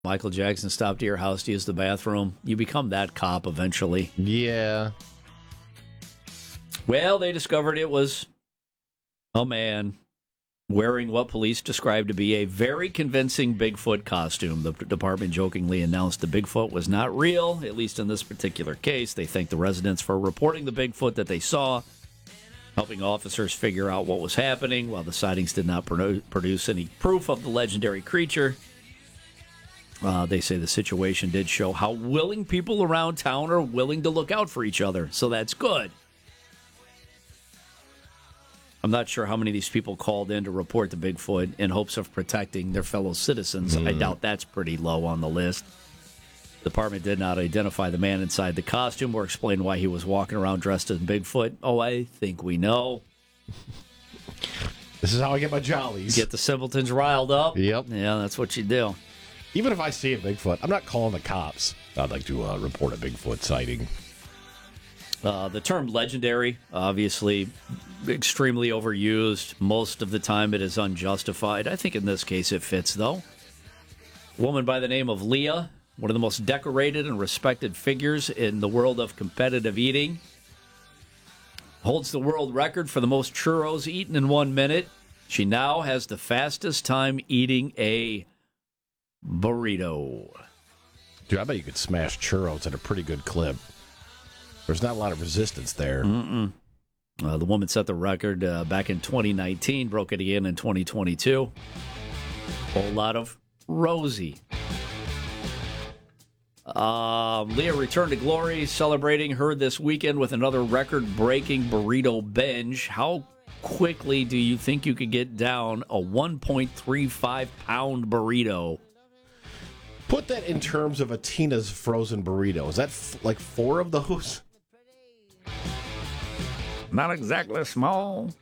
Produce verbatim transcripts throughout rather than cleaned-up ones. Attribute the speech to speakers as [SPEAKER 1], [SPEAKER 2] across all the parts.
[SPEAKER 1] Michael Jackson stopped at your house to use the bathroom. You become that cop eventually.
[SPEAKER 2] Yeah.
[SPEAKER 1] Well, they discovered it was a man wearing what police described to be a very convincing Bigfoot costume. The department jokingly announced the Bigfoot was not real, at least in this particular case. They thanked the residents for reporting the Bigfoot that they saw, helping officers figure out what was happening. While the sightings did not produ- produce any proof of the legendary creature, uh, they say the situation did show how willing people around town are willing to look out for each other. So that's good. I'm not sure how many of these people called in to report the Bigfoot in hopes of protecting their fellow citizens. Mm. I doubt that's pretty low on the list. The department did not identify the man inside the costume or explain why he was walking around dressed as Bigfoot. Oh, I think we know.
[SPEAKER 2] This is how I get my jollies.
[SPEAKER 1] Get the simpletons riled up.
[SPEAKER 2] Yep.
[SPEAKER 1] Yeah, that's what you do.
[SPEAKER 2] Even if I see a Bigfoot, I'm not calling the cops. I'd like to uh, report a Bigfoot sighting.
[SPEAKER 1] Uh, the term legendary, obviously, extremely overused. Most of the time it is unjustified. I think in this case it fits, though. A woman by the name of Leah, one of the most decorated and respected figures in the world of competitive eating, holds the world record for the most churros eaten in one minute. She now has the fastest time eating a burrito.
[SPEAKER 2] Dude, I bet you could smash churros at a pretty good clip. There's not a lot of resistance there.
[SPEAKER 1] Mm-mm. Uh, the woman set the record uh, back in twenty nineteen, broke it again in twenty twenty-two. Whole lot of Rosie. Um, Leah returned to glory, celebrating her this weekend with another record-breaking burrito binge. How quickly do you think you could get down a one point three five pound burrito?
[SPEAKER 2] Put that in terms of a Tina's frozen burrito. Is that f- like four of those?
[SPEAKER 1] Not exactly small.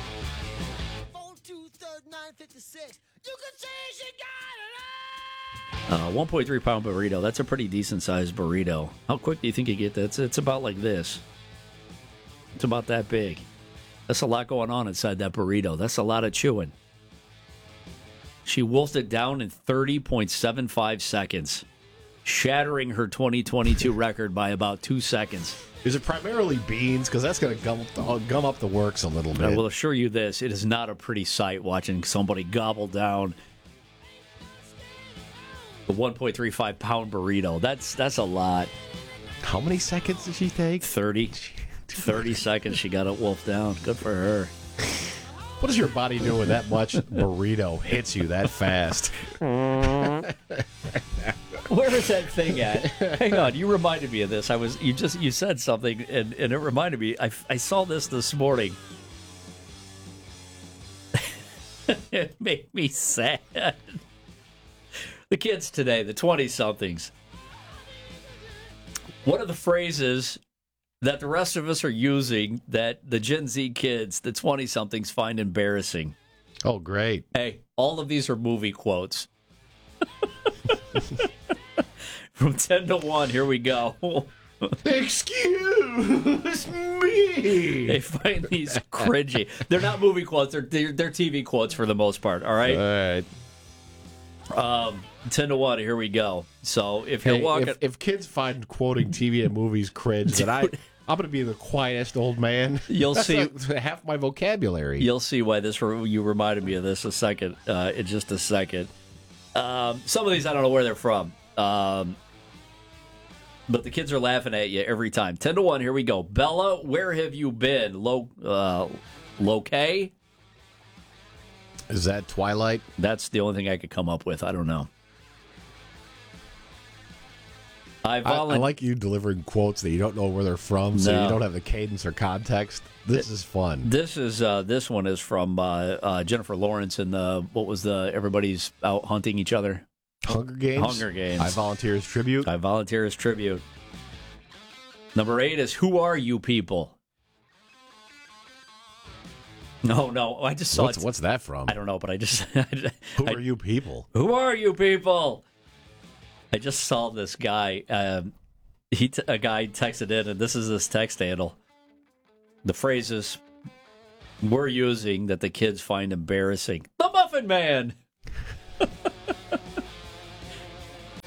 [SPEAKER 1] Uh, one point three pound burrito. That's a pretty decent sized burrito. How quick do you think you get that? It's, it's about like this. It's about that big. That's a lot going on inside that burrito. That's a lot of chewing. She wolfed it down in thirty point seven five seconds, shattering her twenty twenty-two record by about two seconds.
[SPEAKER 2] Is it primarily beans? Because that's going to gum, up the- gum up the works a little bit.
[SPEAKER 1] I will assure you this, it is not a pretty sight watching somebody gobble down the one point three five pound burrito. That's that's a lot.
[SPEAKER 2] How many seconds did she take?
[SPEAKER 1] thirty. thirty seconds she got it wolfed down. Good for her.
[SPEAKER 2] What does your body do when that much burrito hits you that fast?
[SPEAKER 1] Where is that thing at? Hang on, you reminded me of this. I was you just you said something and, and it reminded me. I, I saw this this morning. It made me sad. The kids today, the twenty-somethings. One of the phrases that the rest of us are using that the Gen Z kids, the twenty-somethings, find embarrassing.
[SPEAKER 2] Oh, great.
[SPEAKER 1] Hey, all of these are movie quotes. From ten to one, here we go.
[SPEAKER 2] Excuse me.
[SPEAKER 1] They find these cringy. They're not movie quotes. They're, they're, they're T V quotes for the most part, all right?
[SPEAKER 2] All right.
[SPEAKER 1] Um, ten to one, here we go. So if you're
[SPEAKER 2] Hey,
[SPEAKER 1] walking...
[SPEAKER 2] if, if kids find quoting T V and movies cringe, then I, I'm going to be the quietest old man.
[SPEAKER 1] You'll
[SPEAKER 2] That's
[SPEAKER 1] see-
[SPEAKER 2] like half my vocabulary.
[SPEAKER 1] You'll see why this you reminded me of this a second, uh, in just a second. Um, some of these I don't know where they're from, um, but the kids are laughing at you every time. Ten to one. Here we go. Bella, where have you been? Low, uh, Low-K?
[SPEAKER 2] Is that Twilight?
[SPEAKER 1] That's the only thing I could come up with. I don't know. I,
[SPEAKER 2] I,
[SPEAKER 1] volu-
[SPEAKER 2] I like you delivering quotes that you don't know where they're from, so
[SPEAKER 1] No.
[SPEAKER 2] you don't have the cadence or context. This is fun.
[SPEAKER 1] This is uh, this one is from uh, uh, Jennifer Lawrence in the what was the everybody's out hunting each other.
[SPEAKER 2] Hunger Games?
[SPEAKER 1] Hunger Games.
[SPEAKER 2] I volunteer as tribute.
[SPEAKER 1] I volunteer as tribute. Number eight is Who Are You People? No, no, I just saw
[SPEAKER 2] What's,
[SPEAKER 1] it.
[SPEAKER 2] what's that from?
[SPEAKER 1] I don't know, but I just
[SPEAKER 2] Who
[SPEAKER 1] I-
[SPEAKER 2] are you people?
[SPEAKER 1] Who are you people? I just saw this guy. Um, he t- a guy texted in, and this is his text handle. The phrases we're using that the kids find embarrassing. The Muffin Man.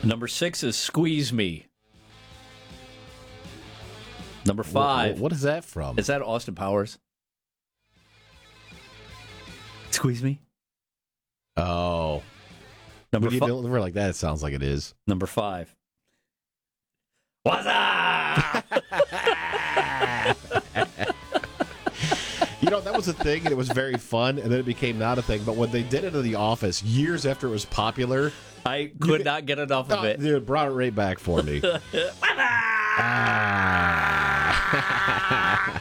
[SPEAKER 1] Number six is Squeeze Me. Number five.
[SPEAKER 2] What, what is that from?
[SPEAKER 1] Is that Austin Powers? Squeeze Me?
[SPEAKER 2] Oh.
[SPEAKER 1] Number
[SPEAKER 2] When you
[SPEAKER 1] five.
[SPEAKER 2] deliver like that, it sounds like it is.
[SPEAKER 1] Number five. What's up?
[SPEAKER 2] You know, that was a thing, and it was very fun, and then it became not a thing. But when they did it in The Office, years after it was popular...
[SPEAKER 1] I could not get enough of
[SPEAKER 2] Oh,
[SPEAKER 1] it.
[SPEAKER 2] dude, brought it right back for me. Ah.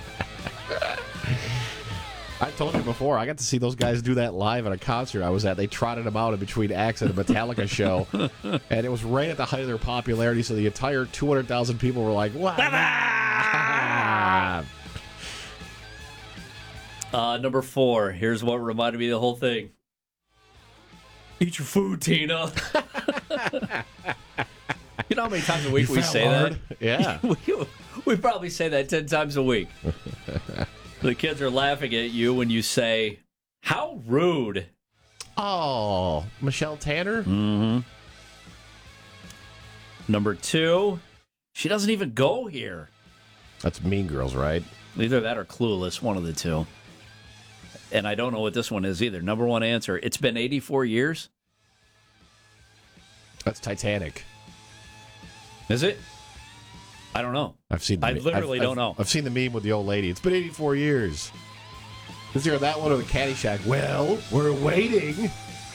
[SPEAKER 2] I told you before, I got to see those guys do that live at a concert I was at. They trotted them out in between acts at a Metallica show, and it was right at the height of their popularity, so the entire two hundred thousand people were like, what?
[SPEAKER 1] Uh, number four. Here's what reminded me of the whole thing. Eat your food, Tina. You know how many times a week
[SPEAKER 2] You
[SPEAKER 1] we
[SPEAKER 2] fell
[SPEAKER 1] say
[SPEAKER 2] hard?
[SPEAKER 1] that?
[SPEAKER 2] Yeah.
[SPEAKER 1] we, we probably say that ten times a week. The kids are laughing at you when you say, how rude.
[SPEAKER 2] Oh, Michelle Tanner?
[SPEAKER 1] Mm-hmm. Number two, she doesn't even go here.
[SPEAKER 2] That's Mean Girls, right?
[SPEAKER 1] Either that or Clueless, one of the two. And I don't know what this one is either. Number one answer, it's been eighty-four years.
[SPEAKER 2] That's Titanic.
[SPEAKER 1] Is it? I don't know.
[SPEAKER 2] I've seen. The
[SPEAKER 1] I
[SPEAKER 2] me-
[SPEAKER 1] literally
[SPEAKER 2] I've,
[SPEAKER 1] don't
[SPEAKER 2] I've,
[SPEAKER 1] know.
[SPEAKER 2] I've seen the meme with the old lady. It's been eighty-four years. Is there that one or the Caddyshack? Well, we're waiting.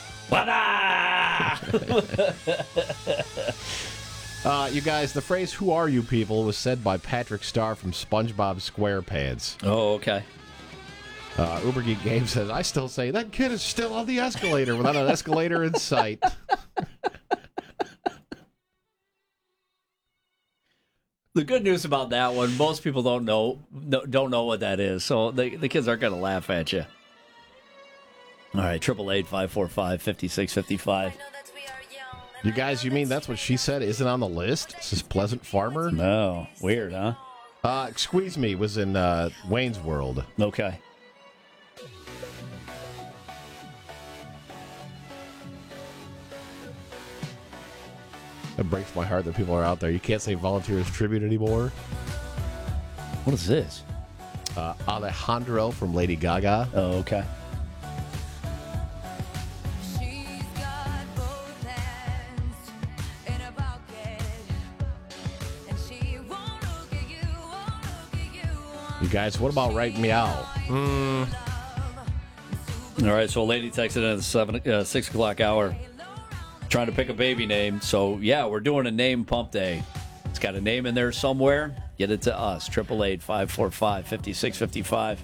[SPEAKER 2] uh, you guys, the phrase "Who are you people?" was said by Patrick Star from SpongeBob SquarePants.
[SPEAKER 1] Oh, okay.
[SPEAKER 2] Uh, Uber Geek Game says, "I still say that kid is still on the escalator without an escalator in sight."
[SPEAKER 1] The good news about that one, most people don't know don't know what that is, so the the kids aren't going to laugh at you. All right, triple eight five four five fifty six fifty five.
[SPEAKER 2] You guys, you mean that's what she said isn't on the list? This is Pleasant Farmer.
[SPEAKER 1] No, weird, huh?
[SPEAKER 2] Uh, Squeeze Me was in uh, Wayne's World.
[SPEAKER 1] Okay.
[SPEAKER 2] It breaks my heart that people are out there. You can't say Volunteers Tribute anymore.
[SPEAKER 1] What is this?
[SPEAKER 2] Uh, Alejandro from Lady Gaga.
[SPEAKER 1] Oh, okay.
[SPEAKER 2] You guys, what about Right Meow?
[SPEAKER 1] Mm. All right, so a lady texted in at the seven, uh, six o'clock hour trying to pick a baby name. So, yeah, we're doing a name pump day. It's got a name in there somewhere. Get it to us, triple eight five four five fifty six fifty five.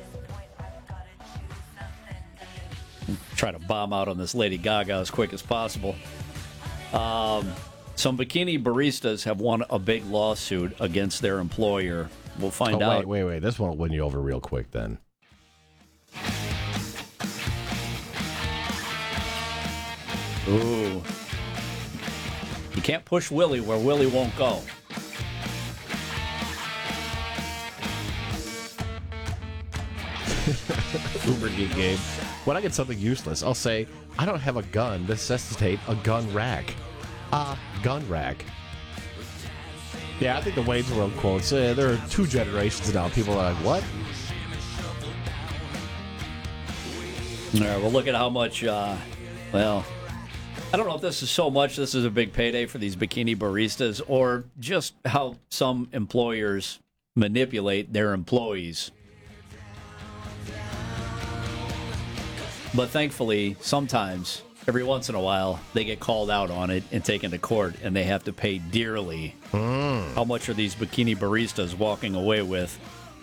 [SPEAKER 1] Try to bomb out on this Lady Gaga as quick as possible. Um, some bikini baristas have won a big lawsuit against their employer. We'll find
[SPEAKER 2] oh,
[SPEAKER 1] out.
[SPEAKER 2] Wait, wait, wait. This one will win you over real quick then.
[SPEAKER 1] Ooh. You can't push Willie where Willie won't go.
[SPEAKER 2] Uber Geek Game. When I get something useless, I'll say, I don't have a gun. Necessitate a gun rack. A gun rack. Yeah, I think the Wayne's World quotes, uh, there are two generations now. People are like, what?
[SPEAKER 1] All right, we'll look at how much, uh, well, I don't know if this is so much this is a big payday for these bikini baristas or just how some employers manipulate their employees. But thankfully, sometimes, every once in a while, they get called out on it and taken to court, and they have to pay dearly.
[SPEAKER 2] Mm.
[SPEAKER 1] How much are these bikini baristas walking away with?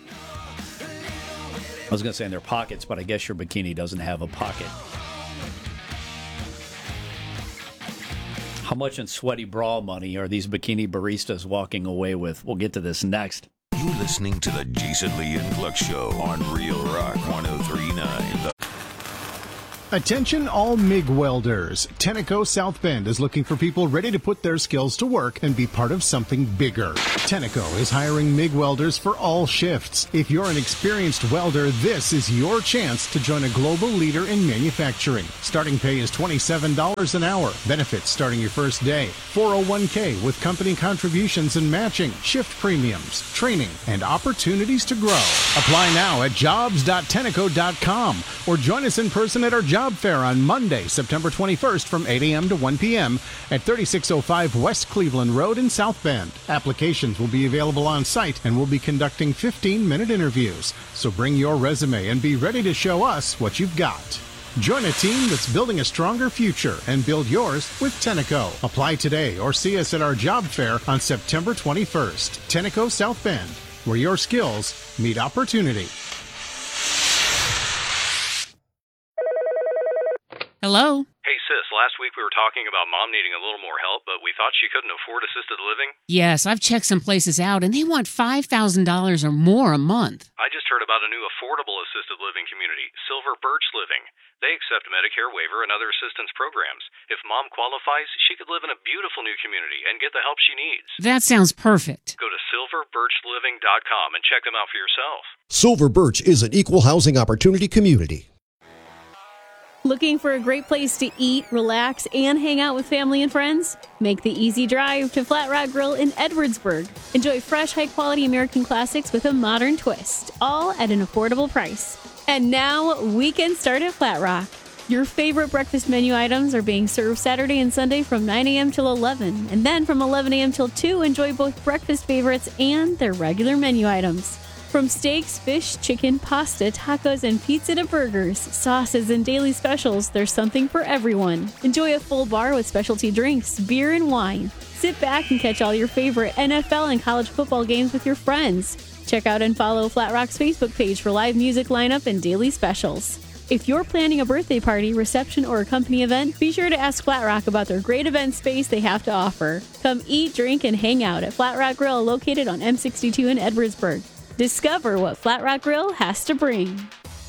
[SPEAKER 1] I was going to say in their pockets, but I guess your bikini doesn't have a pocket. How much in sweaty bra money are these bikini baristas walking away with? We'll get to this next.
[SPEAKER 3] You're listening to the Jason Lee and Cluck Show on Real Rock one oh three point nine. Attention all MIG welders. Tenneco South Bend is looking for people ready to put their skills to work and be part of something bigger. Tenneco is hiring MIG welders for all shifts. If you're an experienced welder, this is your chance to join a global leader in manufacturing. Starting pay is twenty-seven dollars an hour. Benefits starting your first day. four oh one k with company contributions and matching, shift premiums, training, and opportunities to grow. Apply now at jobs dot tenneco dot com or join us in person at our job fair on Monday, September twenty-first from eight a.m. to one p.m. at thirty-six oh five West Cleveland Road in South Bend. Applications will be available on site and we'll be conducting fifteen-minute interviews. So bring your resume and be ready to show us what you've got. Join a team that's building a stronger future and build yours with Tenneco. Apply today or see us at our job fair on September twenty-first. Tenneco South Bend, where your skills meet opportunity.
[SPEAKER 4] Hello?
[SPEAKER 5] Hey, sis, last week we were talking about Mom needing a little more help, but we thought she couldn't afford assisted living.
[SPEAKER 4] Yes, I've checked some places out, and they want five thousand dollars or more a month.
[SPEAKER 5] I just heard about a new affordable assisted living community, Silver Birch Living. They accept Medicare waiver and other assistance programs. If Mom qualifies, she could live in a beautiful new community and get the help she needs.
[SPEAKER 4] That sounds perfect.
[SPEAKER 5] Go to silver birch living dot com and check them out for yourself.
[SPEAKER 6] Silver Birch is an equal housing opportunity community.
[SPEAKER 7] Looking for a great place to eat, relax, and hang out with family and friends? Make the easy drive to Flat Rock Grill in Edwardsburg. Enjoy fresh, high-quality American classics with a modern twist, all at an affordable price. And now, weekend start at Flat Rock. Your favorite breakfast menu items are being served Saturday and Sunday from nine a.m. till eleven. And then from eleven a.m. till two, enjoy both breakfast favorites and their regular menu items. From steaks, fish, chicken, pasta, tacos, and pizza to burgers, sauces, and daily specials, there's something for everyone. Enjoy a full bar with specialty drinks, beer, and wine. Sit back and catch all your favorite N F L and college football games with your friends. Check out and follow Flat Rock's Facebook page for live music lineup and daily specials. If you're planning a birthday party, reception, or a company event, be sure to ask Flat Rock about their great event space they have to offer. Come eat, drink, and hang out at Flat Rock Grill, located on M sixty-two in Edwardsburg. Discover what Flat Rock Grill has to bring.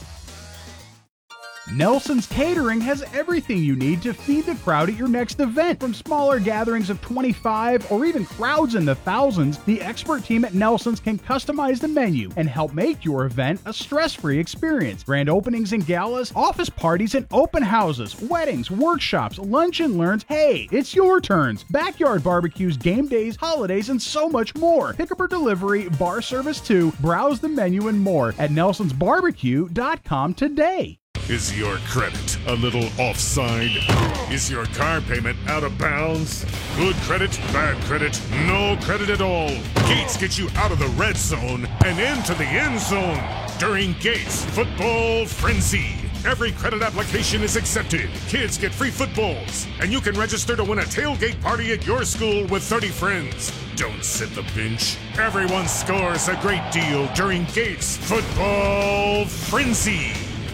[SPEAKER 8] Nelson's Catering has everything you need to feed the crowd at your next event. From smaller gatherings of twenty-five or even crowds in the thousands, the expert team at Nelson's can customize the menu and help make your event a stress-free experience. Grand openings and galas, office parties and open houses, weddings, workshops, lunch and learns. Hey, it's your turns. Backyard barbecues, game days, holidays, and so much more. Pickup or delivery, bar service too. Browse the menu and more at nelsons barbecue dot com today.
[SPEAKER 9] Is your credit a little offside? Is your car payment out of bounds? Good credit, bad credit, no credit at all. Gates gets you out of the red zone and into the end zone during Gates Football Frenzy. Every credit application is accepted. Kids get free footballs, and you can register to win a tailgate party at your school with thirty friends. Don't sit the bench. Everyone scores a great deal during Gates Football Frenzy.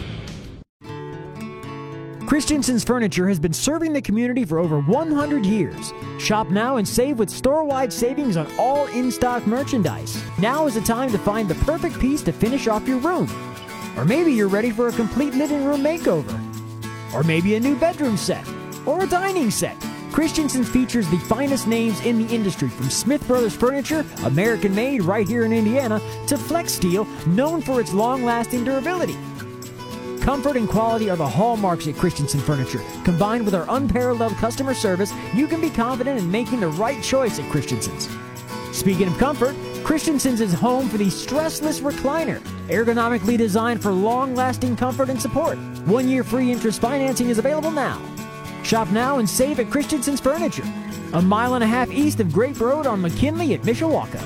[SPEAKER 10] Christensen's Furniture has been serving the community for over one hundred years. Shop now and save with store-wide savings on all in-stock merchandise. Now is the time to find the perfect piece to finish off your room. Or maybe you're ready for a complete living room makeover. Or maybe a new bedroom set. Or a dining set. Christensen's features the finest names in the industry, from Smith Brothers Furniture, American-made right here in Indiana, to Flex Steel, known for its long-lasting durability. Comfort and quality are the hallmarks at Christensen Furniture. Combined with our unparalleled customer service, you can be confident in making the right choice at Christensen's. Speaking of comfort, Christensen's is home for the stressless recliner, ergonomically designed for long-lasting comfort and support. One-year free interest financing is available now. Shop now and save at Christensen's Furniture, a mile and a half east of Grape Road on McKinley at Mishawaka.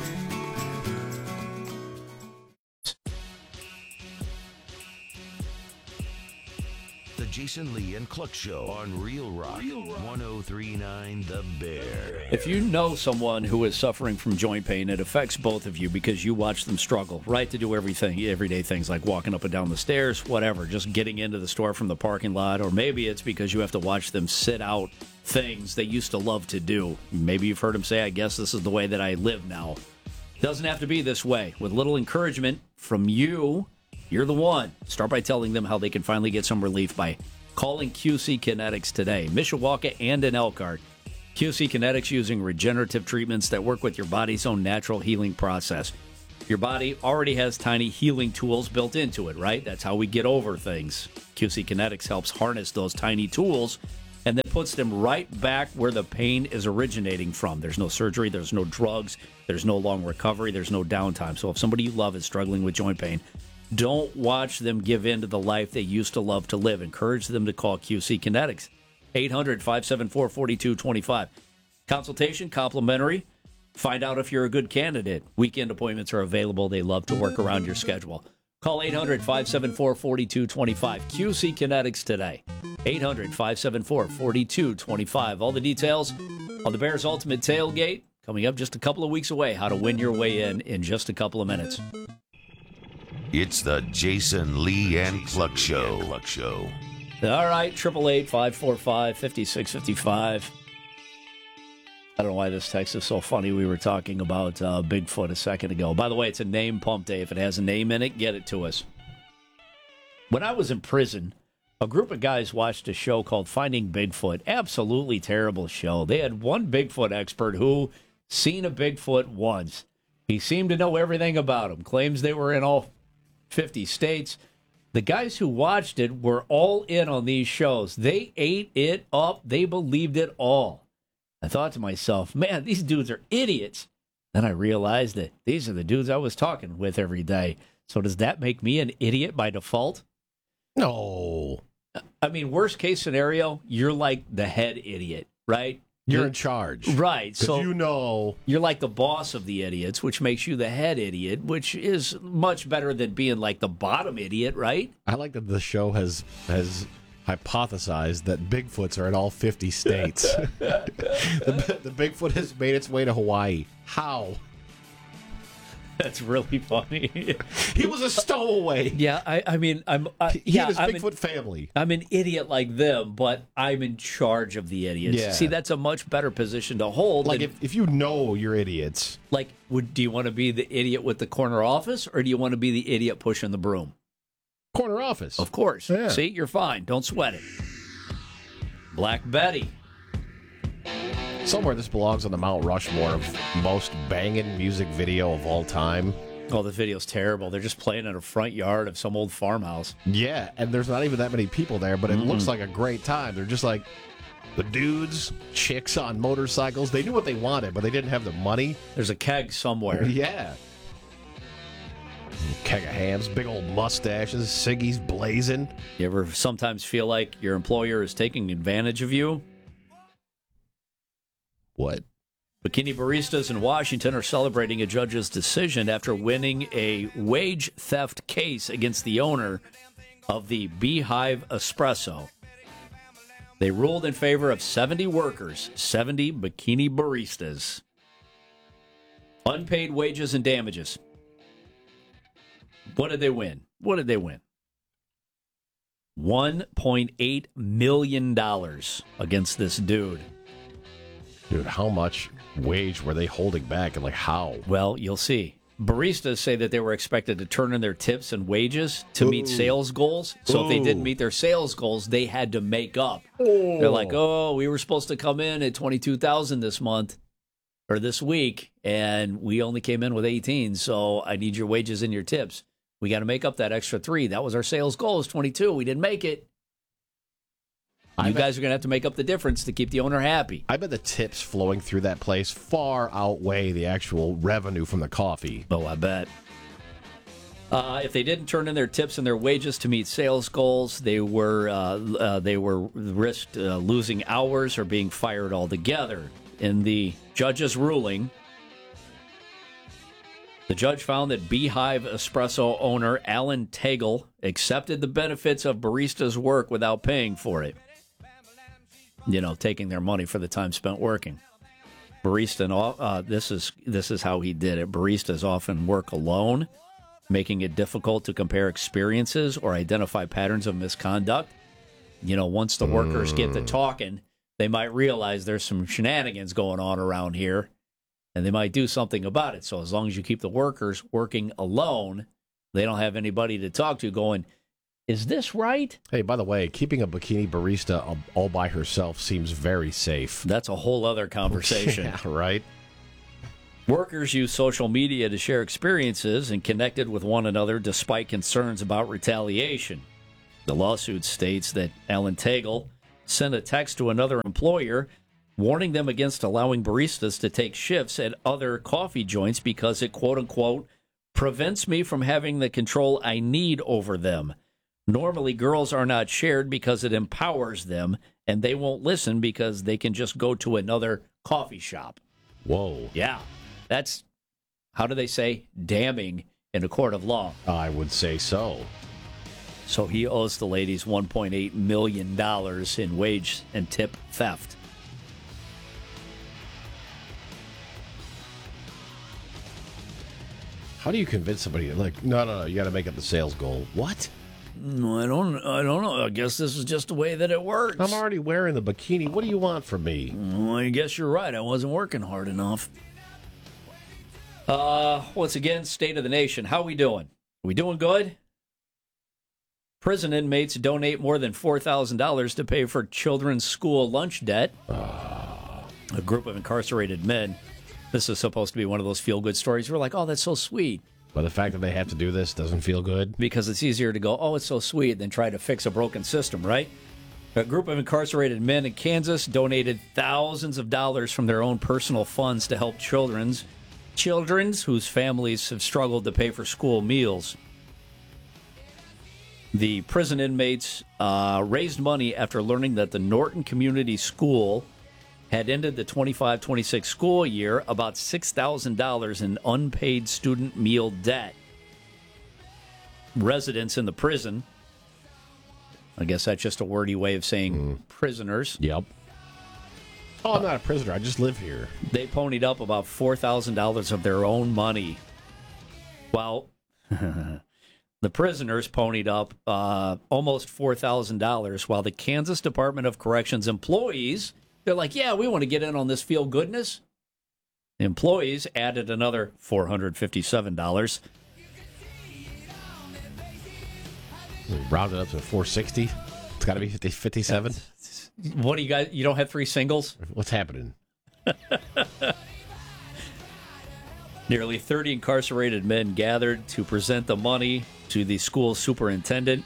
[SPEAKER 11] Jason Lee and Cluck Show on Real Rock, one oh three point nine The Bear.
[SPEAKER 1] If you know someone who is suffering from joint pain, it affects both of you because you watch them struggle, right, to do everything, everyday things like walking up and down the stairs, whatever, just getting into the store from the parking lot, or maybe it's because you have to watch them sit out things they used to love to do. Maybe you've heard them say, I guess this is the way that I live now. Doesn't have to be this way. With little encouragement from you, you're the one. Start by telling them how they can finally get some relief by calling Q C Kinetics today. Mishawaka and in Elkhart. Q C Kinetics using regenerative treatments that work with your body's own natural healing process. Your body already has tiny healing tools built into it, right? That's how we get over things. Q C Kinetics helps harness those tiny tools and then puts them right back where the pain is originating from. There's no surgery, there's no drugs, there's no long recovery, there's no downtime. So if somebody you love is struggling with joint pain, don't watch them give in to the life they used to love to live. Encourage them to call Q C Kinetics. eight hundred, five seven four, four two two five. Consultation, complimentary. Find out if you're a good candidate. Weekend appointments are available. They love to work around your schedule. Call eight hundred, five seven four, four two two five. Q C Kinetics today. eight hundred, five seven four, four two two five. All the details on the Bears Ultimate Tailgate coming up just a couple of weeks away. How to win your way in in just a couple of minutes.
[SPEAKER 11] It's the Jason Lee and Cluck Show. Cluck Show.
[SPEAKER 1] All right, eight eight eight, five four five, five six five five. I don't know why this text is so funny. We were talking about uh, Bigfoot a second ago. By the way, it's a name pump day. If it has a name in it, get it to us. When I was in prison, a group of guys watched a show called Finding Bigfoot. Absolutely terrible show. They had one Bigfoot expert who seen a Bigfoot once. He seemed to know everything about him. Claims they were in all fifty states. The guys who watched it were all in on these shows. They ate it up. They believed it all. I thought to myself, man, these dudes are idiots. Then I realized that these are the dudes I was talking with every day. So does that make me an idiot by default?
[SPEAKER 2] No.
[SPEAKER 1] I mean, worst case scenario, you're like the head idiot, right?
[SPEAKER 2] You're in charge.
[SPEAKER 1] Right. So
[SPEAKER 2] you know.
[SPEAKER 1] You're like the boss of the idiots, which makes you the head idiot, which is much better than being like the bottom idiot, right?
[SPEAKER 2] I like that the show has has hypothesized that Bigfoots are in all fifty states. the, the Bigfoot has made its way to Hawaii. How?
[SPEAKER 1] That's really funny.
[SPEAKER 2] He was a stowaway.
[SPEAKER 1] Yeah, I, I mean, I'm. Uh,
[SPEAKER 2] he
[SPEAKER 1] yeah,
[SPEAKER 2] and his
[SPEAKER 1] I'm
[SPEAKER 2] Bigfoot
[SPEAKER 1] an,
[SPEAKER 2] family.
[SPEAKER 1] I'm an idiot like them, but I'm in charge of the idiots.
[SPEAKER 2] Yeah.
[SPEAKER 1] See, that's a much better position to hold.
[SPEAKER 2] Like
[SPEAKER 1] than,
[SPEAKER 2] if, if you know you're idiots.
[SPEAKER 1] Like, would do you want to be the idiot with the corner office, or do you want to be the idiot pushing the broom?
[SPEAKER 2] Corner office.
[SPEAKER 1] Of course.
[SPEAKER 2] Yeah.
[SPEAKER 1] See, you're fine. Don't sweat it. Black Betty.
[SPEAKER 2] Somewhere this belongs on the Mount Rushmore of most banging music video of all time.
[SPEAKER 1] Oh, the video's terrible. They're just playing in a front yard of some old farmhouse.
[SPEAKER 2] Yeah, and there's not even that many people there, but it
[SPEAKER 1] Mm-mm.
[SPEAKER 2] looks like a great time. They're just like the dudes, chicks on motorcycles. They knew what they wanted, but they didn't have the money.
[SPEAKER 1] There's a keg somewhere.
[SPEAKER 2] Yeah. Keg of hams, big old mustaches, ciggies blazing.
[SPEAKER 1] You ever sometimes feel like your employer is taking advantage of you?
[SPEAKER 2] What?
[SPEAKER 1] Bikini baristas in Washington are celebrating a judge's decision after winning a wage theft case against the owner of the Beehive Espresso. They ruled in favor of seventy workers, seventy bikini baristas. Unpaid wages and damages. What did they win? What did they win? one point eight million dollars against this dude.
[SPEAKER 2] Dude, how much wage were they holding back and like how?
[SPEAKER 1] Well, you'll see. Baristas say that they were expected to turn in their tips and wages to Ooh. meet sales goals. So Ooh. if they didn't meet their sales goals, they had to make up. Oh. They're like, oh, we were supposed to come in at twenty-two thousand dollars this month or this week, and we only came in with eighteen, so I need your wages and your tips. We got to make up that extra three. That was our sales goal, is twenty-two. We didn't make it. I you bet, guys are going to have to make up the difference to keep the owner happy.
[SPEAKER 2] I bet the tips flowing through that place far outweigh the actual revenue from the coffee.
[SPEAKER 1] Oh, I bet. Uh, if they didn't turn in their tips and their wages to meet sales goals, they were uh, uh, they were risked uh, losing hours or being fired altogether. In the judge's ruling, the judge found that Beehive Espresso owner Alan Tagle accepted the benefits of barista's work without paying for it. You know, taking their money for the time spent working. Barista, uh, this is this is how he did it. Baristas often work alone, making it difficult to compare experiences or identify patterns of misconduct. You know, once the workers mm. get to talking, they might realize there's some shenanigans going on around here, and they might do something about it. So as long as you keep the workers working alone, They don't have anybody to talk to going, is this right?
[SPEAKER 2] Hey, by the way, keeping a bikini barista all by herself seems very safe.
[SPEAKER 1] That's a whole other conversation.
[SPEAKER 2] Yeah, right?
[SPEAKER 1] Workers use social media to share experiences and connected with one another despite concerns about retaliation. The lawsuit states that Alan Tagle sent a text to another employer warning them against allowing baristas to take shifts at other coffee joints because it, quote-unquote, prevents me from having the control I need over them. Normally, girls are not shared because it empowers them, and they won't listen because they can just go to another coffee shop.
[SPEAKER 2] Whoa.
[SPEAKER 1] Yeah. That's, how do they say, damning in a court of law.
[SPEAKER 2] I would say so.
[SPEAKER 1] So he owes the ladies one point eight million dollars in wage and tip theft.
[SPEAKER 2] How do you convince somebody, like, no, no, no, you got to make up the sales goal? What?
[SPEAKER 1] No, I don't I don't know. I guess this is just the way that it works.
[SPEAKER 2] I'm already wearing the bikini. What do you want from me?
[SPEAKER 1] Well, I guess you're right. I wasn't working hard enough. Uh, once again, state of the nation. How we doing? Are we doing good? Prison inmates donate more than four thousand dollars to pay for children's school lunch debt. Uh. A group of incarcerated men. This is supposed to be one of those feel-good stories. We're like, oh, that's so sweet.
[SPEAKER 2] But the fact that they have to do this doesn't feel good?
[SPEAKER 1] Because it's easier to go, oh, it's so sweet, than try to fix a broken system, right? A group of incarcerated men in Kansas donated thousands of dollars from their own personal funds to help children's children's whose families have struggled to pay for school meals. The prison inmates uh, raised money after learning that the Norton Community School had ended the twenty-five twenty-six school year about six thousand dollars in unpaid student meal debt. Residents in the prison, I guess that's just a wordy way of saying mm. prisoners.
[SPEAKER 2] Yep. Oh, I'm not a prisoner. I just live here.
[SPEAKER 1] They ponied up about four thousand dollars of their own money. Well, the prisoners ponied up uh, almost four thousand dollars, while the Kansas Department of Corrections employees, they're like, yeah, we want to get in on this feel-goodness. The employees added another four hundred fifty-seven dollars.
[SPEAKER 2] Rounded up to four sixty. It's got to be fifty, fifty-seven.
[SPEAKER 1] What do you guys? You don't have three singles?
[SPEAKER 2] What's happening?
[SPEAKER 1] Nearly thirty incarcerated men gathered to present the money to the school superintendent.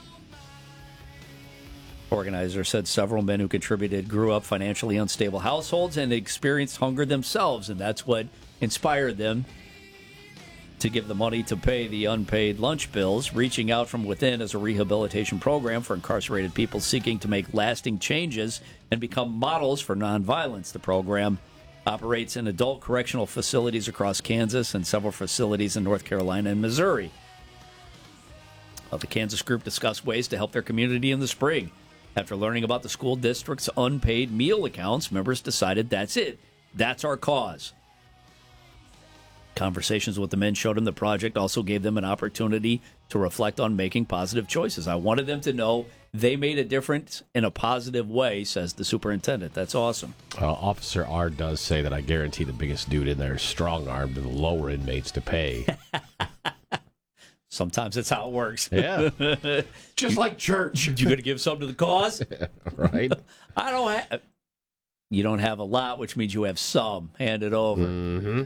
[SPEAKER 1] Organizer said several men who contributed grew up financially unstable households and experienced hunger themselves, and that's what inspired them to give the money to pay the unpaid lunch bills. Reaching Out from Within is a rehabilitation program for incarcerated people seeking to make lasting changes and become models for nonviolence. The program operates in adult correctional facilities across Kansas and several facilities in North Carolina and Missouri. Uh, the Kansas group discussed ways to help their community in the spring. After learning about the school district's unpaid meal accounts, members decided that's it. That's our cause. Conversations with the men showed them the project also gave them an opportunity to reflect on making positive choices. I wanted them to know they made a difference in a positive way, says the superintendent. That's awesome.
[SPEAKER 2] Uh, Officer R does say that I guarantee the biggest dude in there is strong-armed the lower inmates to pay.
[SPEAKER 1] Sometimes that's how it works.
[SPEAKER 2] Yeah. Just like church.
[SPEAKER 1] You going to give something to the cause?
[SPEAKER 2] Right.
[SPEAKER 1] I don't have... You don't have a lot, which means you have some. Hand it over.
[SPEAKER 2] Mm-hmm.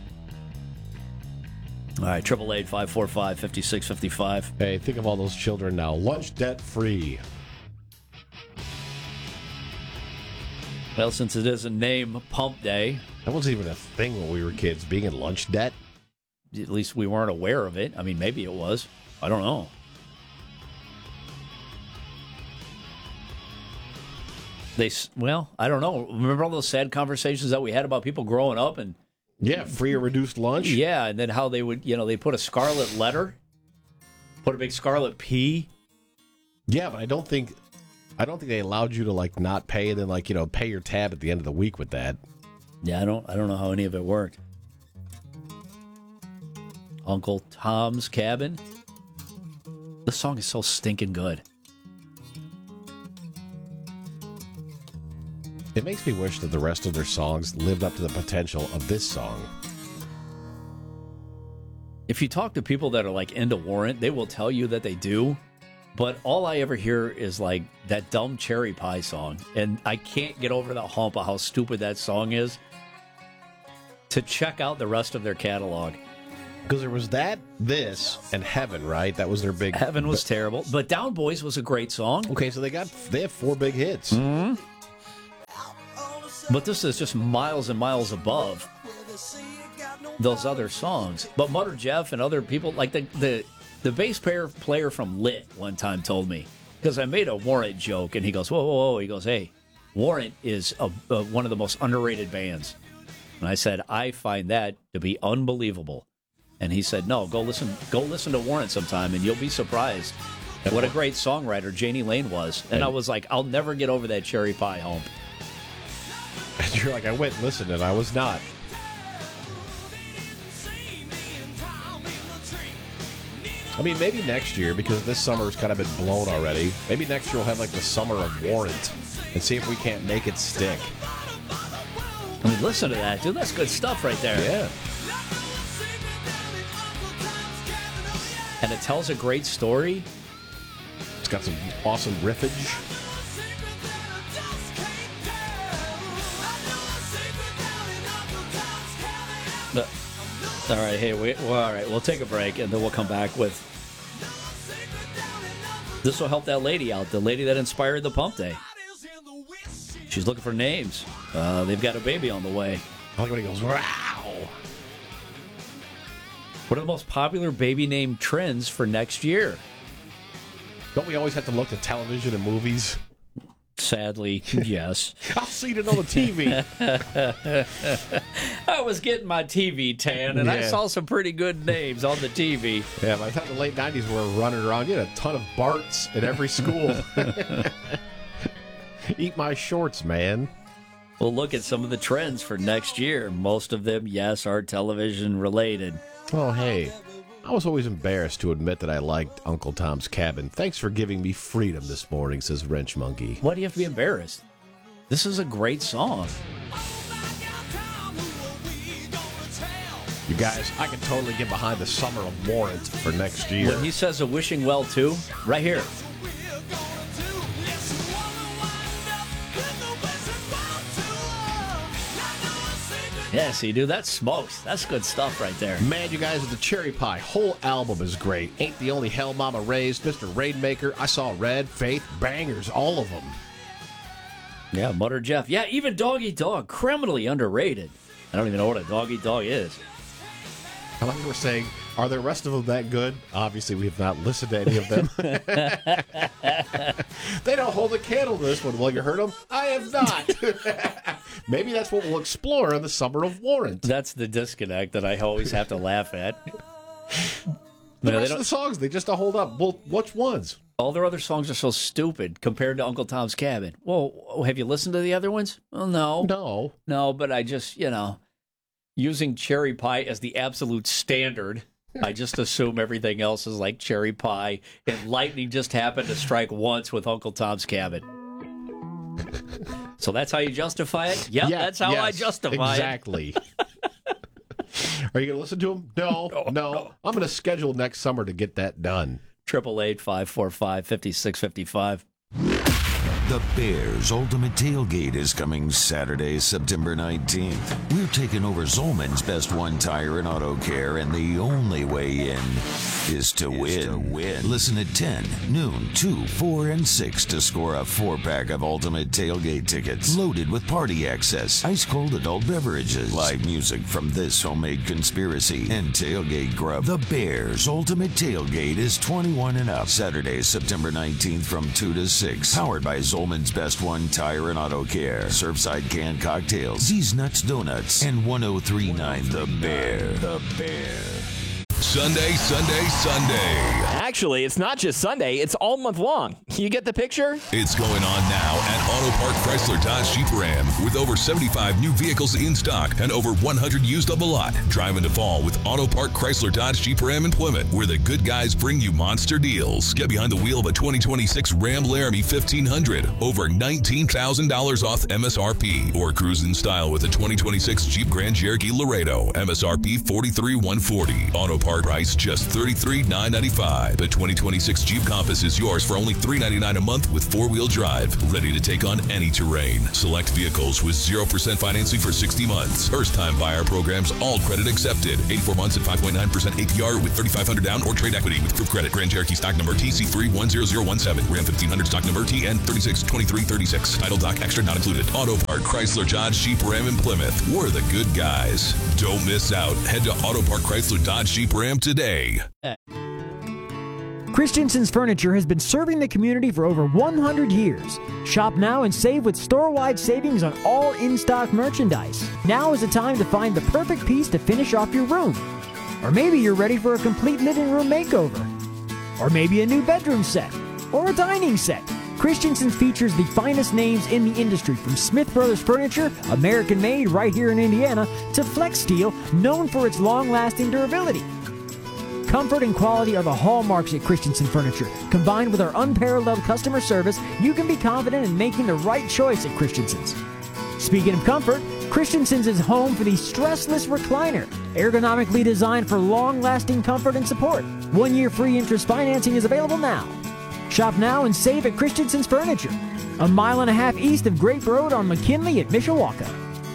[SPEAKER 1] All right, triple eight five four five fifty six fifty five.
[SPEAKER 2] Hey, think of all those children now. Lunch debt free.
[SPEAKER 1] Well, since it isn't name Pump Day,
[SPEAKER 2] that wasn't even a thing when we were kids. Being in lunch debt.
[SPEAKER 1] At least we weren't aware of it. I mean, maybe it was. I don't know. They well, I don't know. Remember all those sad conversations that we had about people growing up and.
[SPEAKER 2] Yeah, free or reduced lunch.
[SPEAKER 1] Yeah, and then how they would, you know, they put a scarlet letter, put a big scarlet P.
[SPEAKER 2] Yeah, but I don't think, I don't think they allowed you to like not pay and then like you know pay your tab at the end of the week with that.
[SPEAKER 1] Yeah, I don't, I don't know how any of it worked. Uncle Tom's Cabin. This song is so stinking good.
[SPEAKER 2] It makes me wish that the rest of their songs lived up to the potential of this song.
[SPEAKER 1] If you talk to people that are like into Warrant, they will tell you that they do. But all I ever hear is like that dumb Cherry Pie song. And I can't get over the hump of how stupid that song is to check out the rest of their catalog.
[SPEAKER 2] Because there was that, this, and Heaven, right? That was their big...
[SPEAKER 1] Heaven was
[SPEAKER 2] but,
[SPEAKER 1] terrible. But Down Boys was a great song.
[SPEAKER 2] Okay, so they got they have four big hits.
[SPEAKER 1] Mm-hmm. But this is just miles and miles above those other songs. But Mutter Jeff and other people, like the... the The bass player, player from Lit one time told me, because I made a Warrant joke, and he goes, whoa, whoa, whoa. He goes, hey, Warrant is a, a, one of the most underrated bands. And I said, I find that to be unbelievable. And he said, no, go listen go listen to Warrant sometime, and you'll be surprised at what a great songwriter Janie Lane was. And I was like, I'll never get over that Cherry Pie hump.
[SPEAKER 2] And you're like, I went and listened, and I was not. I mean, maybe next year, because this summer's kind of been blown already. Maybe next year we'll have like the summer of Warrant and see if we can't make it stick.
[SPEAKER 1] I mean, listen to that, dude. That's good stuff right there.
[SPEAKER 2] Yeah.
[SPEAKER 1] And it tells a great story.
[SPEAKER 2] It's got some awesome riffage.
[SPEAKER 1] But, all right, hey, we, well, all right, we'll take a break, and then we'll come back with... This will help that lady out, the lady that inspired the Pump Day. She's looking for names. Uh, they've got a baby on the way.
[SPEAKER 2] I like when he goes, wow.
[SPEAKER 1] What are the most popular baby name trends for next year?
[SPEAKER 2] Don't we always have to look at television and movies?
[SPEAKER 1] Sadly, yes.
[SPEAKER 2] I've seen it on the T V.
[SPEAKER 1] I was getting my T V tan, and yeah. I saw some pretty good names on the T V.
[SPEAKER 2] Yeah, by the time the late nineties were running around, you had a ton of Barts at every school. Eat my shorts, man.
[SPEAKER 1] We'll look at some of the trends for next year. Most of them, yes, are television related.
[SPEAKER 2] Oh, hey. I was always embarrassed to admit that I liked Uncle Tom's Cabin. Thanks for giving me freedom this morning, says Wrench Monkey.
[SPEAKER 1] Why do you have to be embarrassed? This is a great song.
[SPEAKER 2] You guys, I can totally get behind the Summer of Warrant for next year.
[SPEAKER 1] When he says a wishing well, too, right here. Yeah, see, dude, that smokes. That's good stuff right there.
[SPEAKER 2] Man, you guys, the Cherry Pie whole album is great. Ain't the Only Hell Mama Raised, Mister Rainmaker, I Saw Red, Faith, bangers, all of them.
[SPEAKER 1] Yeah, Mutter Jeff. Yeah, even Dog Eat Dog, criminally underrated. I don't even know what a Dog Eat Dog is.
[SPEAKER 2] I like we're saying, are the rest of them that good? Obviously, we have not listened to any of them. They don't hold a candle to this one. Well, you heard them? I have not. Maybe that's what we'll explore in the Summer of Warrant.
[SPEAKER 1] That's the disconnect that I always have to laugh at.
[SPEAKER 2] The no, rest of the songs, they just don't hold up. Well, which ones?
[SPEAKER 1] All their other songs are so stupid compared to Uncle Tom's Cabin. Well, have you listened to the other ones? Well, no.
[SPEAKER 2] No.
[SPEAKER 1] No, but I just, you know, using Cherry Pie as the absolute standard, I just assume everything else is like Cherry Pie, and lightning just happened to strike once with Uncle Tom's Cabin. So that's how you justify it? Yep, yeah, that's how
[SPEAKER 2] yes,
[SPEAKER 1] I justify
[SPEAKER 2] exactly.
[SPEAKER 1] it.
[SPEAKER 2] Exactly. Are you going to listen to him? No, no, no. I'm going to schedule next summer to get that done.
[SPEAKER 1] Triple eight five four five fifty six fifty five.
[SPEAKER 11] The Bears Ultimate Tailgate is coming Saturday, September nineteenth. We're taking over Zolman's Best One Tire and Auto Care, and the only way in is to, is win. to win. Listen at ten, noon, two, four, and six to score a four-pack of Ultimate Tailgate tickets loaded with party access, ice-cold adult beverages, live music from This Homemade Conspiracy, and tailgate grub. The Bears Ultimate Tailgate is twenty-one and up. Saturday, September nineteenth from two to six. Powered by Zolman's Best One Tire and Auto Care, Surfside Canned Cocktails, Z's Nuts Donuts, and one oh three point nine The Bear. The Bear.
[SPEAKER 12] Sunday, Sunday, Sunday.
[SPEAKER 13] Actually, it's not just Sunday, it's all month long.
[SPEAKER 12] You get the picture?
[SPEAKER 13] It's going on now at Auto Park Chrysler Dodge Jeep Ram with over seventy-five new vehicles in stock and over one hundred used on the lot. Drive into fall with Auto Park Chrysler Dodge Jeep Ram in Plymouth, where the good guys bring you monster deals. Get behind the wheel of a twenty twenty-six Ram Laramie fifteen hundred, over nineteen thousand dollars off M S R P, or cruise in style with a twenty twenty-six Jeep Grand Cherokee Laredo, M S R P forty-three thousand one hundred forty dollars. Auto Park price just thirty-three thousand nine hundred ninety-five dollars. The twenty twenty-six Jeep Compass is yours for only three hundred ninety-nine dollars a month with four-wheel drive, ready to take on any terrain. Select vehicles with zero percent financing for sixty months. First-time buyer programs, all credit accepted. eighty-four months at five point nine percent A P R with thirty-five hundred dollars down or trade equity with proof credit. Grand Cherokee stock number T C three one zero zero one seven. Ram fifteen hundred stock number T N three six two three three six. Title doc extra not included. Auto Park Chrysler Dodge Jeep Ram in Plymouth. We're the good guys. Don't miss out. Head to Auto Park Chrysler Dodge Jeep Ram today.
[SPEAKER 10] Christensen's Furniture has been serving the community for over one hundred years. Shop now and save with store-wide savings on all in-stock merchandise. Now is the time to find the perfect piece to finish off your room. Or maybe you're ready for a complete living room makeover. Or maybe a new bedroom set. Or a dining set. Christensen's features the finest names in the industry, from Smith Brothers Furniture, American-made right here in Indiana, to Flex Steel, known for its long-lasting durability. Comfort and quality are the hallmarks at Christensen Furniture. Combined with our unparalleled customer service, you can be confident in making the right choice at Christensen's. Speaking of comfort, Christensen's is home for the stressless recliner, ergonomically designed for long-lasting comfort and support. One-year free interest financing is available now. Shop now and save at Christensen's Furniture, a mile and a half east of Grape Road on McKinley at Mishawaka.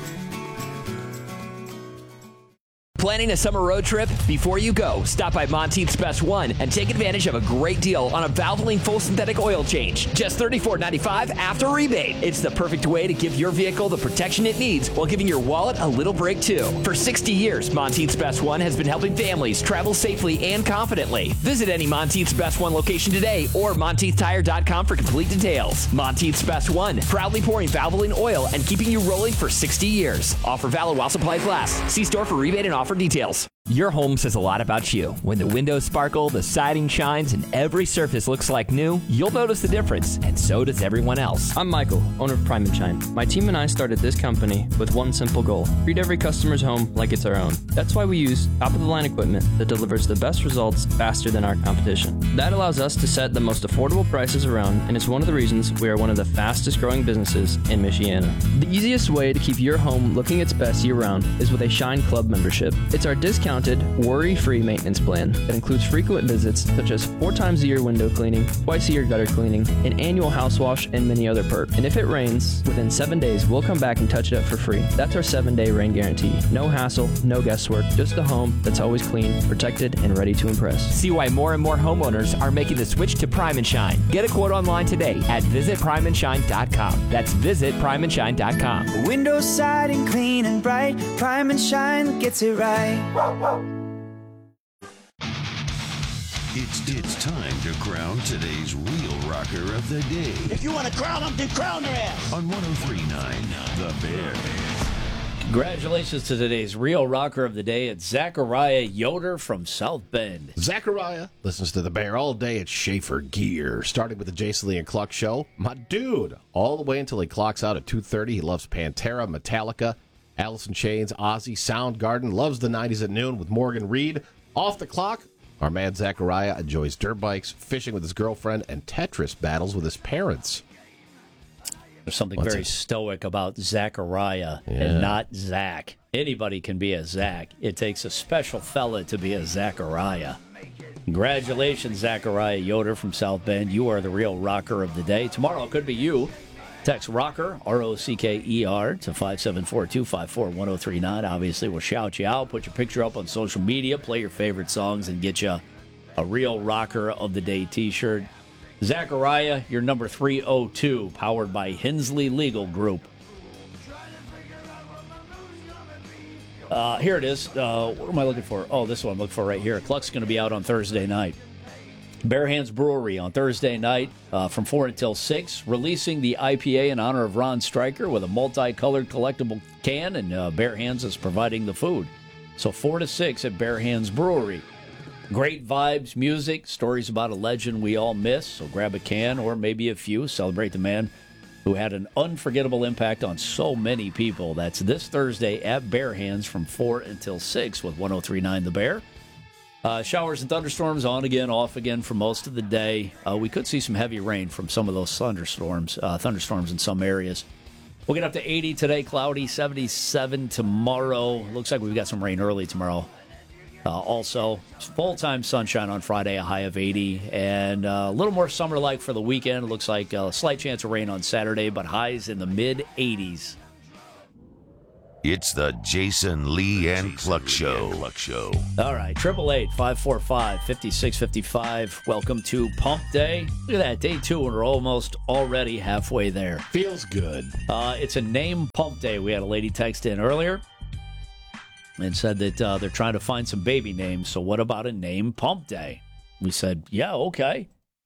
[SPEAKER 12] Planning a summer road trip? Before you go, stop by Monteith's Best One and take advantage of a great deal on a Valvoline full synthetic oil change. Just thirty-four ninety-five after rebate. It's the perfect way to give your vehicle the protection it needs while giving your wallet a little break too. For sixty years, Monteith's Best One has been helping families travel safely and confidently. Visit any Monteith's Best One location today or Monteith Tire dot com for complete details. Monteith's Best One, proudly pouring Valvoline oil and keeping you rolling for sixty years. Offer valid while supplies last. See store for rebate and offer details. Your home says a lot about you. When the windows sparkle, the siding shines, and every surface looks like new, you'll notice the difference, and so does everyone else.
[SPEAKER 14] I'm Michael, owner of Prime and Shine. My team and I started this company with one simple goal: treat every customer's home like it's our own. That's why we use top-of-the-line equipment that delivers the best results faster than our competition. That allows us to set the most affordable prices around, and it's one of the reasons we are one of the fastest-growing businesses in Michiana. The easiest way to keep your home looking its best year-round is with a Shine Club membership. It's our discounted, worry-free maintenance plan that includes frequent visits such as four times a year window cleaning, twice a year gutter cleaning, an annual house wash, and many other perks. And if it rains, within seven days, we'll come back and touch it up for free. That's our seven-day rain guarantee. No hassle, no guesswork, just a home that's always clean, protected, and ready to impress.
[SPEAKER 12] See why more and more homeowners are making the switch to Prime and Shine. Get a quote online today at visit prime and shine dot com. That's visit prime and shine dot com.
[SPEAKER 15] Windows, siding, clean and bright. Prime and Shine gets it right.
[SPEAKER 11] It's it's time to crown today's real rocker of the day.
[SPEAKER 16] If you want to crown them, then crown their ass.
[SPEAKER 11] On one oh three point nine, The Bear.
[SPEAKER 1] Congratulations to today's real rocker of the day. It's Zachariah Yoder from South Bend.
[SPEAKER 2] Zachariah listens to The Bear all day at Schaefer Gear. Starting with the Jason Lee and Cluck show. My dude, all the way until he clocks out at two thirty. He loves Pantera, Metallica, Alice in Chains, Ozzy, Soundgarden. Loves the nineties at noon with Morgan Reed. Off the clock, our man Zachariah enjoys dirt bikes, fishing with his girlfriend, and Tetris battles with his parents.
[SPEAKER 1] There's something
[SPEAKER 2] What's
[SPEAKER 1] very
[SPEAKER 2] it?
[SPEAKER 1] stoic about Zachariah
[SPEAKER 2] Yeah.
[SPEAKER 1] and not Zach. Anybody can be a Zach. It takes a special fella to be a Zachariah. Congratulations, Zachariah Yoder from South Bend. You are the real rocker of the day. Tomorrow it could be you. Text ROCKER, R O C K E R, to five seven four, two five four, one oh three nine. Obviously, we'll shout you out, put your picture up on social media, play your favorite songs, and get you a real rocker of the day t-shirt. Zachariah, you're number three oh two, powered by Hensley Legal Group. Uh, here it is. Uh, what am I looking for? Oh, this one I'm looking for right here. Cluck's going to be out on Thursday night. Bare Hands Brewery on Thursday night uh, from four until six, releasing the I P A in honor of Ron Stryker with a multicolored collectible can, and uh, Bare Hands is providing the food. So four to six at Bare Hands Brewery. Great vibes, music, stories about a legend we all miss. So grab a can or maybe a few. Celebrate the man who had an unforgettable impact on so many people. That's this Thursday at Bear Hands from four until six with one oh three point nine The Bear. Uh, showers and thunderstorms on again, off again for most of the day. Uh, we could see some heavy rain from some of those thunderstorms, uh, thunderstorms in some areas. We'll get up to eighty today, cloudy, seventy-seven tomorrow. Looks like we've got some rain early tomorrow. Uh, also, full-time sunshine on Friday, a high of eighty, and uh, a little more summer-like for the weekend. It looks like a slight chance of rain on Saturday, but highs in the mid-eighties.
[SPEAKER 11] It's the Jason Lee and Cluck Show. Cluck Show.
[SPEAKER 1] All right, triple eight five four five five six five five. Welcome to Pump Day. Look at that, day two, and we're almost already halfway there.
[SPEAKER 2] Feels good.
[SPEAKER 1] Uh, it's a name pump day. We had a lady text in earlier and said that uh, they're trying to find some baby names. So what about a name pump day? We said, yeah, okay.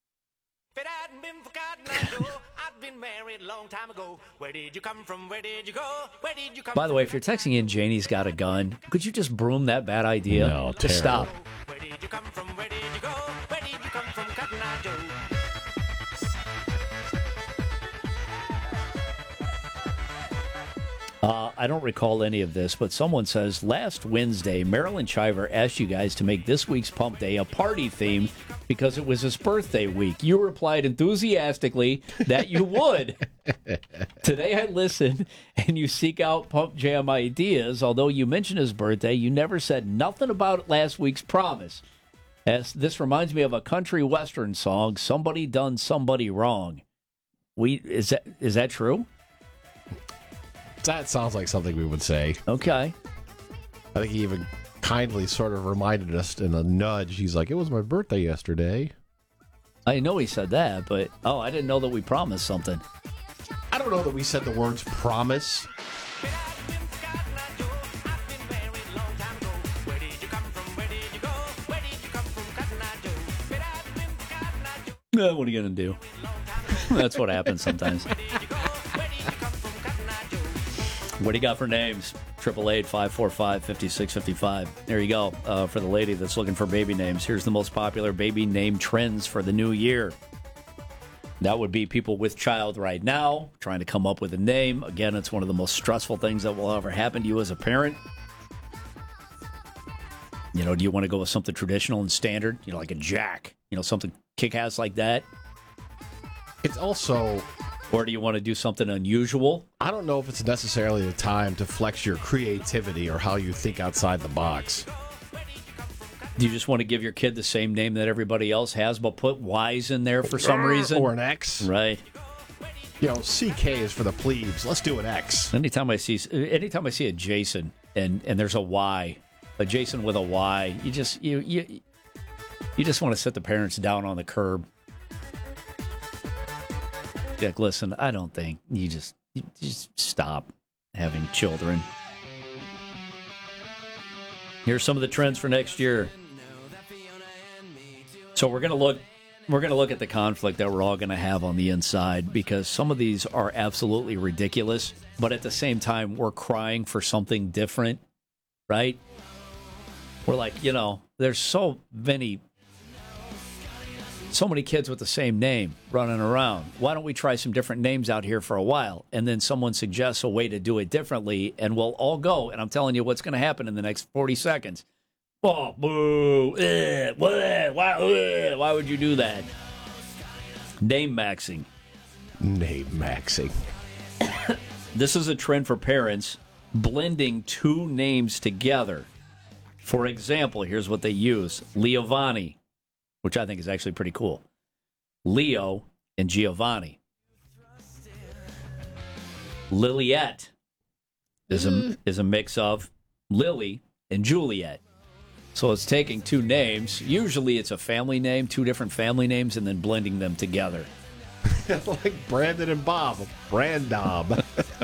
[SPEAKER 1] By the way, if you're texting in Janie's got a gun, could you just broom that bad idea?
[SPEAKER 2] No,
[SPEAKER 1] just
[SPEAKER 2] terrible.
[SPEAKER 1] stop.
[SPEAKER 15] Where did you come from? Where did you go? Where did you come from, Cotton Eye Joe?
[SPEAKER 1] Uh, I don't recall any of this, but someone says, last Wednesday, Marilyn Chiver asked you guys to make this week's Pump Day a party theme because it was his birthday week. You replied enthusiastically that you would. Today I listen, and you seek out Pump Jam ideas. Although you mentioned his birthday, you never said nothing about last week's promise. As this reminds me of a country western song, Somebody Done Somebody Wrong. We is that is that true?
[SPEAKER 2] That sounds like something we would say.
[SPEAKER 1] Okay.
[SPEAKER 2] I think he even kindly sort of reminded us in a nudge. He's like, it was my birthday yesterday.
[SPEAKER 1] I know he said that, but, oh, I didn't know that we promised something.
[SPEAKER 2] I don't know that we said the words promise.
[SPEAKER 1] Uh, what are you going to do? That's what happens sometimes. What do you got for names? triple eight five four five five six five five. There you go. Uh, for the lady that's looking for baby names, here's the most popular baby name trends for the new year. That would be people with child right now trying to come up with a name. Again, it's one of the most stressful things that will ever happen to you as a parent. You know, do you want to go with something traditional and standard? You know, like a Jack. You know, something kick-ass like that?
[SPEAKER 2] It's also...
[SPEAKER 1] Or do you want to do something unusual?
[SPEAKER 2] I don't know if it's necessarily the time to flex your creativity or how you think outside the box.
[SPEAKER 1] Do you just want to give your kid the same name that everybody else has, but put Y's in there for some reason?
[SPEAKER 2] Or an X.
[SPEAKER 1] Right.
[SPEAKER 2] You know, C K is for the plebes. Let's do an X.
[SPEAKER 1] Anytime I see anytime I see a Jason and, and there's a Y, a Jason with a Y, you just you you you just want to sit the parents down on the curb. Like, listen, I don't think you just you just stop having children. Here's some of the trends for next year. So we're gonna look we're gonna look at the conflict that we're all gonna have on the inside, because some of these are absolutely ridiculous, but at the same time we're crying for something different, right? We're like, you know, there's so many So many kids with the same name running around. Why don't we try some different names out here for a while? And then someone suggests a way to do it differently, and we'll all go. And I'm telling you what's going to happen in the next forty seconds. Oh, boo. Eh, why, why, eh, why would you do that? Name maxing.
[SPEAKER 2] Name maxing.
[SPEAKER 1] This is a trend for parents, blending two names together. For example, here's what they use. Leovani, which I think is actually pretty cool. Leo and Giovanni. Liliette is
[SPEAKER 2] Mm.
[SPEAKER 1] a is a mix of Lily and Juliet. So it's taking two names. Usually it's a family name, two different family names, and then blending them together.
[SPEAKER 2] Like Brandon and Bob. Brandob.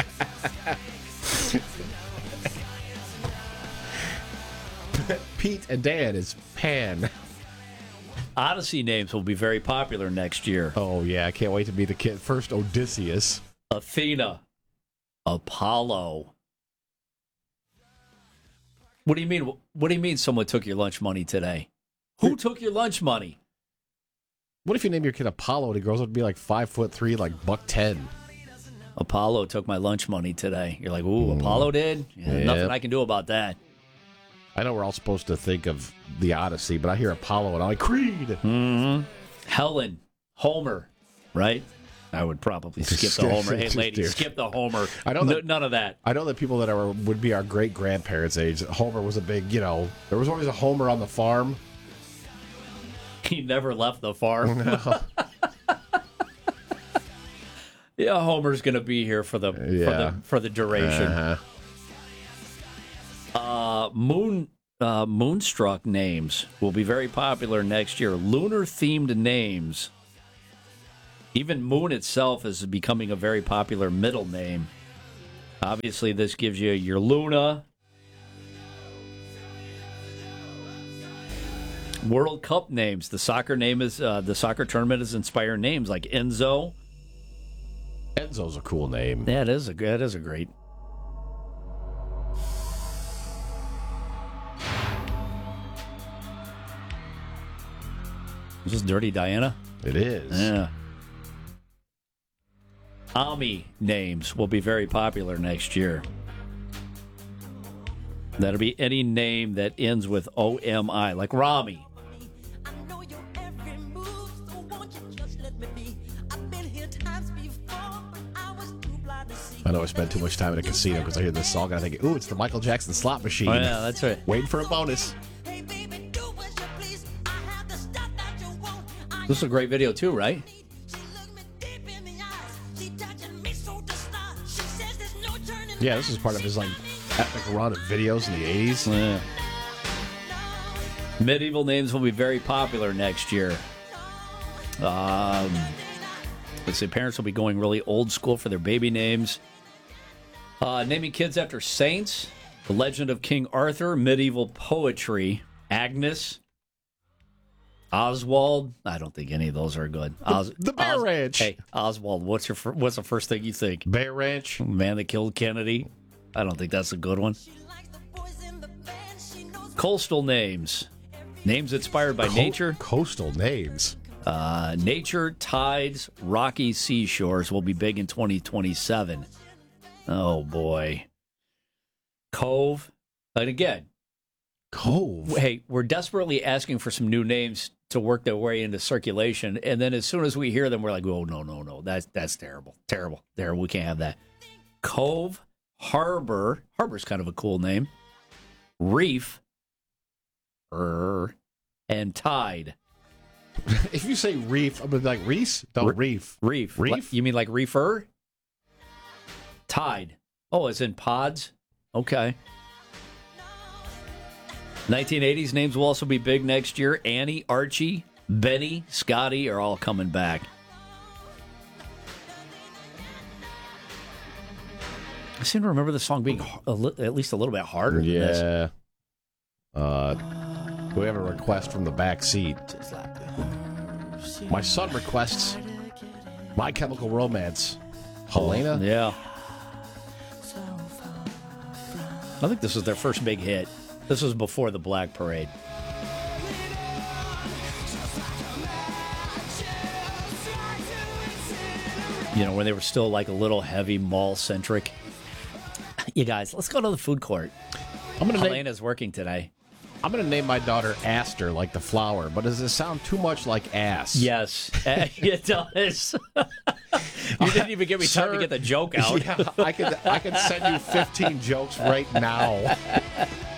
[SPEAKER 2] Pete and Dan is Pan.
[SPEAKER 1] Odyssey names will be very popular next year.
[SPEAKER 2] Oh, yeah. I can't wait to be the kid. First, Odysseus.
[SPEAKER 1] Athena. Apollo. What do you mean? What do you mean someone took your lunch money today? Who took your lunch money?
[SPEAKER 2] What if you name your kid Apollo and he grows up to be like five foot three, like buck ten?
[SPEAKER 1] Apollo took my lunch money today. You're like, ooh, mm. Apollo did? Yeah,
[SPEAKER 2] yep.
[SPEAKER 1] Nothing I can do about that.
[SPEAKER 2] I know we're all supposed to think of the Odyssey, but I hear Apollo and I'm like, Creed.
[SPEAKER 1] Mm-hmm. Helen, Homer, right? I would probably skip the Homer. Hey, lady, skip the Homer. I know that, N- none of that.
[SPEAKER 2] I know that people that are would be our great grandparents' age. Homer was a big, you know, there was always a Homer on the farm.
[SPEAKER 1] He never left the farm.
[SPEAKER 2] No.
[SPEAKER 1] Yeah, Homer's going to be here for the,
[SPEAKER 2] yeah.
[SPEAKER 1] for the for the duration.
[SPEAKER 2] Uh-huh.
[SPEAKER 1] Uh, moon uh, Moonstruck names will be very popular next year. Lunar-themed names. Even Moon itself is becoming a very popular middle name. Obviously, this gives you your Luna. World Cup names. The soccer name is uh, the soccer tournament is inspired names like Enzo.
[SPEAKER 2] Enzo's a cool name.
[SPEAKER 1] That is a that is a great. Is this Dirty Diana?
[SPEAKER 2] It is.
[SPEAKER 1] Yeah. Ami names will be very popular next year. That'll be any name that ends with O M I, like Rami.
[SPEAKER 2] I know I spent too much time in a casino because I hear this song and I think, ooh, it's the Michael Jackson slot machine.
[SPEAKER 1] Oh, yeah, that's right.
[SPEAKER 2] Waiting for a bonus.
[SPEAKER 1] This is a great video, too, right?
[SPEAKER 2] Yeah, this is part of his like epic run of videos in the eighties.
[SPEAKER 1] Yeah. Medieval names will be very popular next year. Um, let's see, parents will be going really old school for their baby names. Uh, naming kids after saints, the legend of King Arthur, medieval poetry, Agnes, Oswald. I don't think any of those are good. Os-
[SPEAKER 2] the Bear
[SPEAKER 1] Os-
[SPEAKER 2] Ranch.
[SPEAKER 1] Hey, Oswald, what's your fir- what's the first thing you think?
[SPEAKER 2] Bear Ranch.
[SPEAKER 1] Man that killed Kennedy. I don't think that's a good one. Coastal names. Names inspired by
[SPEAKER 2] Co-
[SPEAKER 1] nature.
[SPEAKER 2] Coastal names.
[SPEAKER 1] Uh, nature, tides, rocky seashores will be big in twenty twenty-seven. Oh, boy. Cove. And again.
[SPEAKER 2] Cove.
[SPEAKER 1] Hey, we're desperately asking for some new names to work their way into circulation. And then as soon as we hear them, we're like, oh, no, no, no. That's, that's terrible. Terrible. There, we can't have that. Cove, Harbor. Harbor's kind of a cool name. Reef. Er, and Tide.
[SPEAKER 2] If you say reef, I'm gonna be like Reese? No,
[SPEAKER 1] Re-
[SPEAKER 2] reef.
[SPEAKER 1] Reef.
[SPEAKER 2] Reef?
[SPEAKER 1] You mean like reefer? Tide. Oh, it's in pods? Okay. nineteen eighties names will also be big next year. Annie, Archie, Benny, Scotty are all coming back. I seem to remember the song being a li- at least a little bit harder than
[SPEAKER 2] Yeah.
[SPEAKER 1] this.
[SPEAKER 2] Uh, we have a request from the back seat. My son requests My Chemical Romance. Helena?
[SPEAKER 1] Oh, yeah. I think this was their first big hit. This was before the Black Parade. You know, when they were still like a little heavy mall-centric. You guys, let's go to the food court.
[SPEAKER 2] I'm gonna
[SPEAKER 1] Helena's
[SPEAKER 2] name,
[SPEAKER 1] working today.
[SPEAKER 2] I'm going to name my daughter Aster, like the flower, but does it sound too much like ass?
[SPEAKER 1] Yes, it does. You didn't even give me time
[SPEAKER 2] Sir,
[SPEAKER 1] to get the joke out.
[SPEAKER 2] Yeah, I could I could send you fifteen jokes right now.